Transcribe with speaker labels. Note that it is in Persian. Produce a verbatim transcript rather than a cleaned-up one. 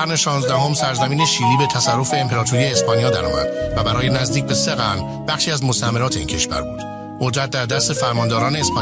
Speaker 1: قرن شانزدهم سرزمین شیلی به تصرف امپراتوری اسپانیا درآمد و برای نزدیک به سه قرن بخشی از مستعمرات این کشور بود. قدرت در دست فرمانداران اسپانیا